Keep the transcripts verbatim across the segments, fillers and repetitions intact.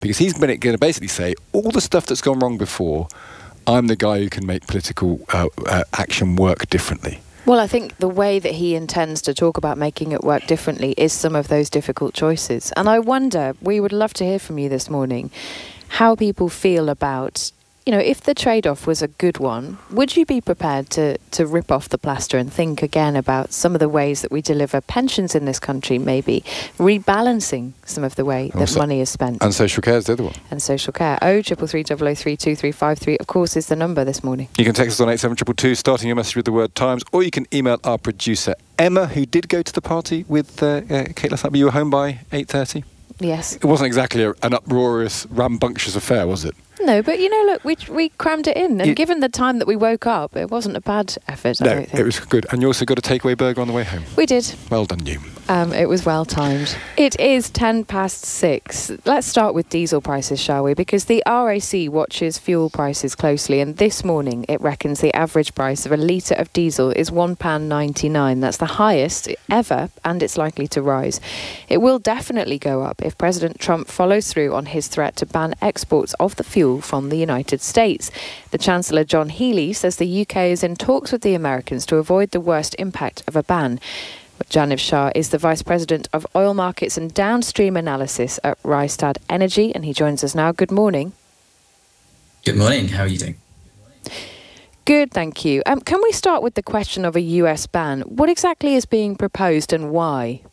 because he's going to basically say all the stuff that's gone wrong before, I'm the guy who can make political uh, uh, action work differently. Well, I think the way that he intends to talk about making it work differently is some of those difficult choices. And I wonder, we would love to hear from you this morning, how people feel about, you know, if the trade-off was a good one, would you be prepared to, to rip off the plaster and think again about some of the ways that we deliver pensions in this country, maybe rebalancing some of the way that also, money is spent? And social care is the other one. And social care. oh triple three double oh three two three five three, of course, is the number this morning. You can text us on eight seven two two two, starting your message with the word Times, or you can email our producer, Emma, who did go to the party with uh, uh, Kate last night. You were home by eight thirty? Yes. It wasn't exactly a, an uproarious, rambunctious affair, was it? No, but, you know, look, we we crammed it in. And you, given the time that we woke up, it wasn't a bad effort, I no, don't think. It was good. And you also got a takeaway burger on the way home. We did. Well done, you. Um, it was well timed. It is ten past six. Let's start with diesel prices, shall we? Because the R A C watches fuel prices closely, and this morning it reckons the average price of a litre of diesel is one pound ninety-nine. That's the highest ever, and it's likely to rise. It will definitely go up if President Trump follows through on his threat to ban exports of the fuel from the United States. The Chancellor, John Healey, says the U K is in talks with the Americans to avoid the worst impact of a ban. Janiv Shah is the Vice President of Oil Markets and Downstream Analysis at Rystad Energy, and he joins us now. Good morning. Good morning. How are you doing? Good, thank you. Um, can we start with the question of a U S ban? What exactly is being proposed and why?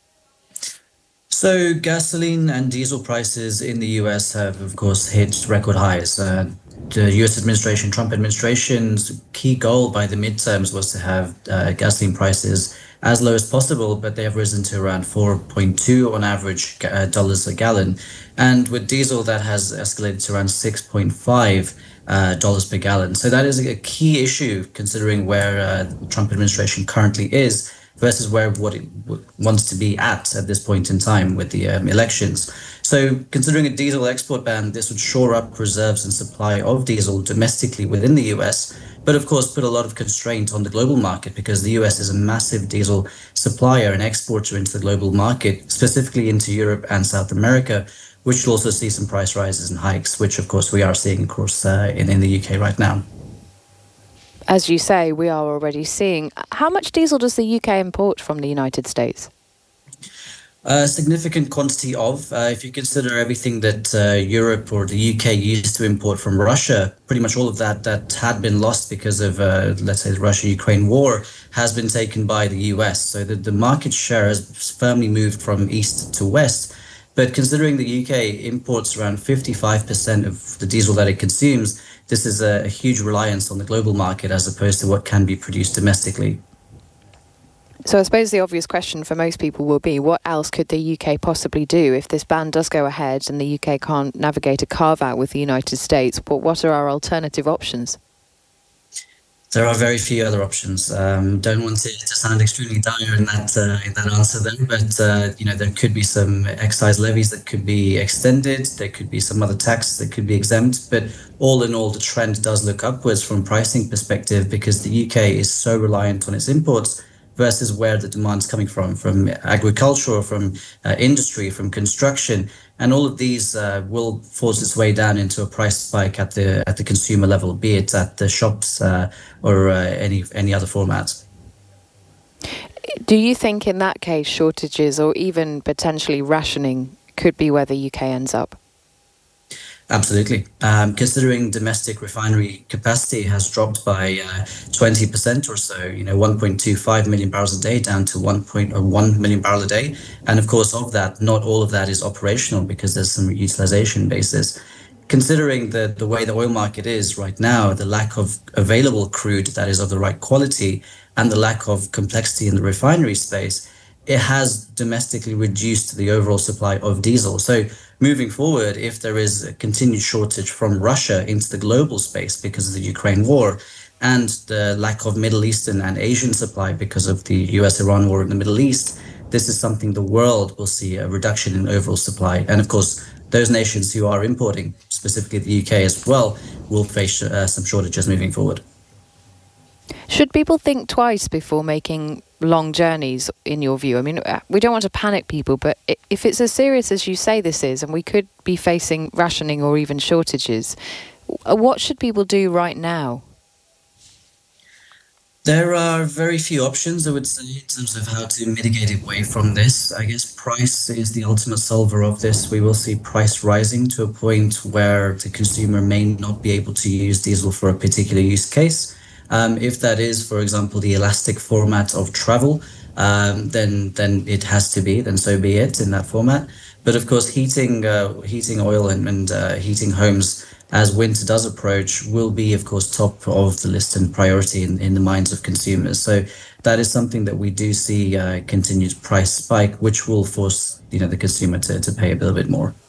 So gasoline and diesel prices in the U S have, of course, hit record highs. Uh, the U S administration, Trump administration's key goal by the midterms was to have uh, gasoline prices as low as possible, but they have risen to around four point two on average uh, dollars a gallon. And with diesel, that has escalated to around six point five uh, dollars per gallon. So that is a key issue considering where uh, the Trump administration currently is versus where what it wants to be at at this point in time with the um, elections. So considering a diesel export ban, this would shore up reserves and supply of diesel domestically within the U S, but of course put a lot of constraint on the global market because the U S is a massive diesel supplier and exporter into the global market, specifically into Europe and South America, which will also see some price rises and hikes, which of course we are seeing, of course, uh, in, in the U K right now. As you say, we are already seeing. How much diesel does the U K import from the United States? A significant quantity of, uh, if you consider everything that uh, Europe or the U K used to import from Russia, pretty much all of that that had been lost because of, uh, let's say, the Russia-Ukraine war has been taken by the U S. So the, the market share has firmly moved from east to west. But considering the U K imports around fifty-five percent of the diesel that it consumes, this is a, a huge reliance on the global market as opposed to what can be produced domestically. So I suppose the obvious question for most people will be, what else could the U K possibly do if this ban does go ahead and the U K can't navigate a carve-out with the United States? But what are our alternative options? There are very few other options. Um, don't want it to sound extremely dire in that uh, in that answer then, but uh, you know, there could be some excise levies that could be extended. There could be some other taxes that could be exempt. But all in all, the trend does look upwards from a pricing perspective because the U K is so reliant on its imports versus where the demand is coming from, from agriculture, or from uh, industry, from construction. And all of these uh, will force its way down into a price spike at the at the consumer level, be it at the shops uh, or uh, any any other formats. Do you think in that case shortages or even potentially rationing could be where the U K ends up? Absolutely. Um, considering domestic refinery capacity has dropped by uh, twenty percent or so, you know, one point two five million barrels a day down to one point one million barrel a day. And of course, of that, not all of that is operational because there's some utilization basis. Considering the, the way the oil market is right now, the lack of available crude that is of the right quality and the lack of complexity in the refinery space, it has domestically reduced the overall supply of diesel. So moving forward, if there is a continued shortage from Russia into the global space because of the Ukraine war and the lack of Middle Eastern and Asian supply because of the U S Iran war in the Middle East, this is something the world will see a reduction in overall supply. And of course, those nations who are importing, specifically the U K as well, will face uh, some shortages moving forward. Should people think twice before making long journeys, in your view? I mean, we don't want to panic people, but if it's as serious as you say this is, and we could be facing rationing or even shortages, what should people do right now? There are very few options, I would say, in terms of how to mitigate away from this. I guess price is the ultimate solver of this. We will see price rising to a point where the consumer may not be able to use diesel for a particular use case. Um, if that is, for example, the elastic format of travel, um, then then it has to be, then so be it in that format. But of course, heating uh, heating oil and, and uh, heating homes as winter does approach will be, of course, top of the list and priority in, in the minds of consumers. So that is something that we do see uh, continued price spike, which will force you know the consumer to, to pay a little bit more.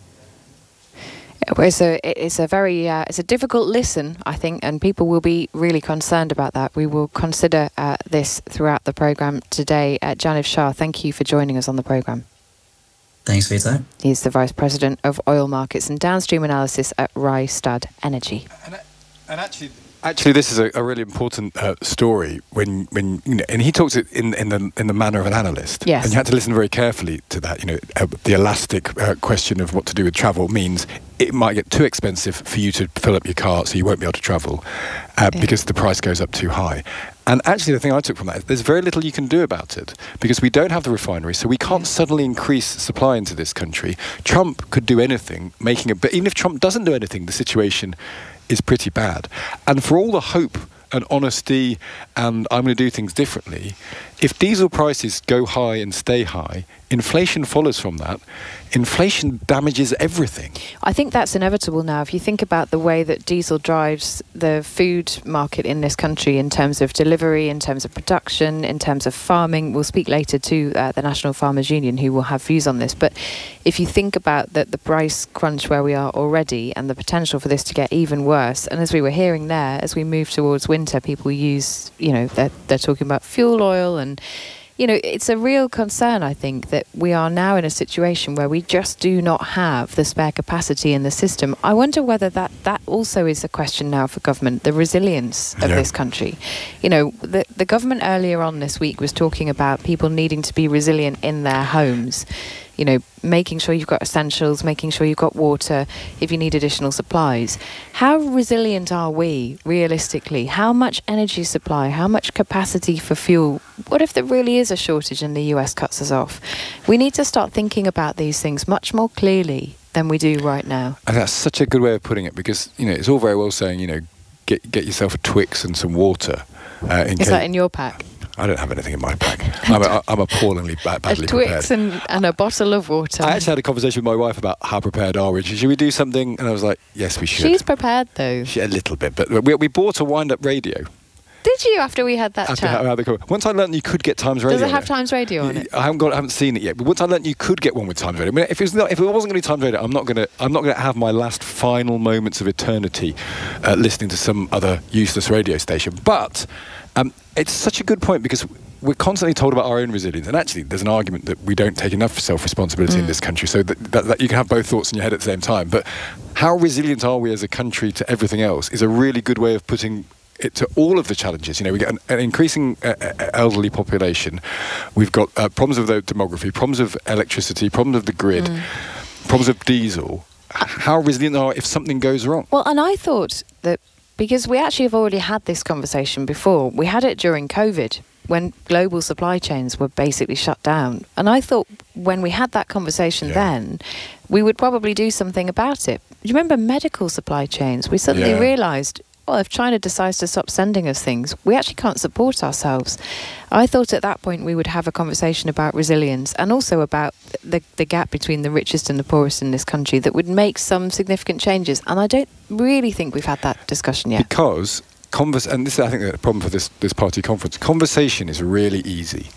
It's a, it's a very uh, it's a difficult listen, I think, and people will be really concerned about that. We will consider uh, this throughout the programme today. Uh, Janiv Shah, thank you for joining us on the programme. Thanks for your time. He's the Vice President of Oil Markets and Downstream Analysis at Rystad Energy. And, and actually, actually, this is a, a really important uh, story. When, when you know, and he talks it in in the in the manner of an analyst. Yes. And you had to listen very carefully to that. You know, uh, the elastic uh, question of what to do with travel means it might get too expensive for you to fill up your car, so you won't be able to travel uh, yeah. because the price goes up too high. And actually, the thing I took from that is there's very little you can do about it because we don't have the refinery, so we can't suddenly increase supply into this country. Trump could do anything, making it, but even if Trump doesn't do anything, the situation is pretty bad. And for all the hope and honesty and I'm going to do things differently, if diesel prices go high and stay high, inflation follows from that. Inflation damages everything. I think that's inevitable now. If you think about the way that diesel drives the food market in this country in terms of delivery, in terms of production, in terms of farming, we'll speak later to uh, the National Farmers Union who will have views on this. But if you think about the, the price crunch where we are already and the potential for this to get even worse, and as we were hearing there, as we move towards winter, people use, you know, they're, they're talking about fuel oil and you know, it's a real concern, I think, that we are now in a situation where we just do not have the spare capacity in the system. I wonder whether that, that also is a question now for government, the resilience of yeah. this country. You know, the, the government earlier on this week was talking about people needing to be resilient in their homes. You know, making sure you've got essentials, making sure you've got water if you need additional supplies. How resilient are we, realistically? How much energy supply? How much capacity for fuel? What if there really is a shortage and the U S cuts us off? We need to start thinking about these things much more clearly than we do right now. And that's such a good way of putting it because, you know, it's all very well saying, you know, get get yourself a Twix and some water. Uh, in is case- that in your pack? I don't have anything in my bag. I'm, a, I'm appallingly bad, badly a Twix prepared. And, and a bottle of water. I actually had a conversation with my wife about how prepared are we. Should we do something? And I was like, yes, we should. She's prepared, though. She, a little bit. But we, we bought a wind-up radio. Did you, after we had that after chat? How, how once I learned you could get Times Radio. Does it have Times Radio on it? I haven't got, I haven't seen it yet. But once I learned you could get one with Times Radio. I mean, if it was not, if it wasn't going to be Times Radio, I'm not going to, I'm not going to have my last final moments of eternity uh, listening to some other useless radio station. But um, it's such a good point because we're constantly told about our own resilience, and actually there's an argument that we don't take enough self-responsibility mm. in this country, so that, that, that you can have both thoughts in your head at the same time. But how resilient are we as a country to everything else is a really good way of putting it to all of the challenges. You know, we get an, an increasing uh, elderly population, we've got uh, problems with the demography, problems of electricity, problems of the grid, mm. problems of diesel. How resilient are we if something goes wrong? Well, and I thought that because we actually have already had this conversation before, we had it during COVID, when global supply chains were basically shut down. And I thought when we had that conversation yeah. then, we would probably do something about it. Do you remember medical supply chains? We suddenly yeah. realised, well, if China decides to stop sending us things, we actually can't support ourselves. I thought at that point we would have a conversation about resilience and also about the, the gap between the richest and the poorest in this country that would make some significant changes. And I don't really think we've had that discussion yet. Because... Converse, and this is, I think, the problem for this, this party conference. Conversation is really easy.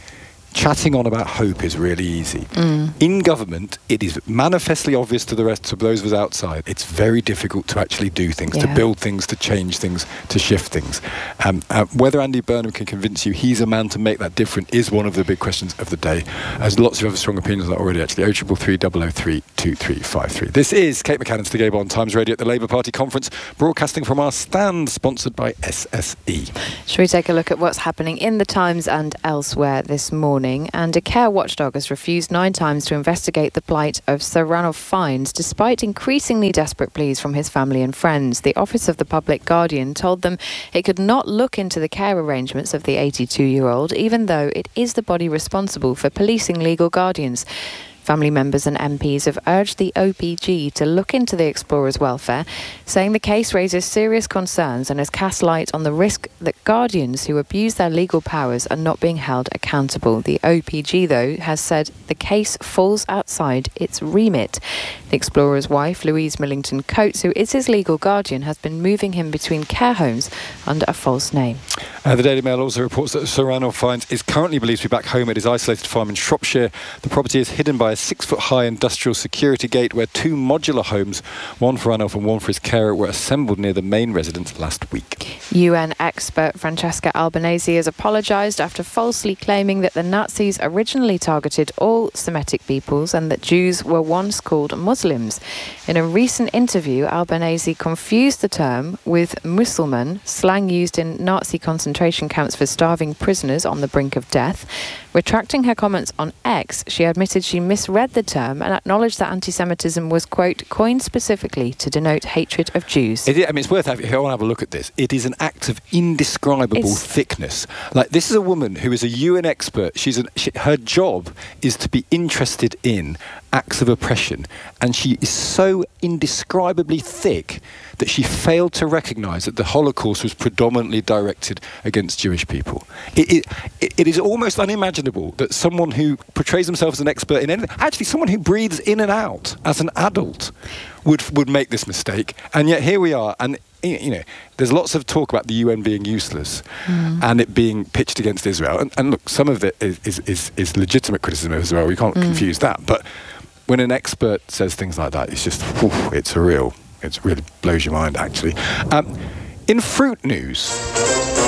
chatting on about hope is really easy. Mm. In government, it is manifestly obvious to the rest of those of us outside. It's very difficult to actually do things, Yeah. to build things, to change things, to shift things. Um, uh, whether Andy Burnham can convince you he's a man to make that difference is one of the big questions of the day. There's lots of other strong opinions on that already, actually. oh three three, double oh three, two three five three. This is Kate McCann's The Gable on Times Radio at the Labour Party conference, broadcasting from our stand, sponsored by S S E. Shall we take a look at what's happening in the Times and elsewhere this morning? And a care watchdog has refused nine times to investigate the plight of Sir Ranulph Fiennes, despite increasingly desperate pleas from his family and friends. The Office of the Public Guardian told them it could not look into the care arrangements of the eighty-two-year-old, even though it is the body responsible for policing legal guardians. Family members and M Ps have urged the O P G to look into the explorer's welfare, saying the case raises serious concerns and has cast light on the risk that guardians who abuse their legal powers are not being held accountable. The O P G, though, has said the case falls outside its remit. The explorer's wife, Louise Millington Coates, who is his legal guardian, has been moving him between care homes under a false name. Uh, the Daily Mail also reports that Sir Ranulph Fiennes is currently believed to be back home at his isolated farm in Shropshire. The property is hidden by a six-foot-high industrial security gate where two modular homes, one for Ranulph and one for his carer, were assembled near the main residence last week. U N expert Francesca Albanese has apologised after falsely claiming that the Nazis originally targeted all Semitic peoples and that Jews were once called Muslims. In a recent interview, Albanese confused the term with Musulman, slang used in Nazi concentration camps for starving prisoners on the brink of death. Retracting her comments on X, she admitted she misread the term and acknowledged that anti-Semitism was, quote, coined specifically to denote hatred of Jews. It is, I mean, it's worth having, if you want to have a look at this, it is an act of indescribable It's- thickness. Like, this is a woman who is a U N expert. She's an, she, her job is to be interested in acts of oppression, and she is so indescribably thick that she failed to recognise that the Holocaust was predominantly directed against Jewish people. It, it, it is almost unimaginable that someone who portrays themselves as an expert in anything, actually someone who breathes in and out as an adult, would would make this mistake. And yet here we are, and you know, there's lots of talk about the U N being useless mm. and it being pitched against Israel. And, and look, some of it is, is, is, is legitimate criticism of Israel. We can't mm. confuse that. But when an expert says things like that, it's just, whew, it's surreal. It really blows your mind, actually. Um, in fruit news...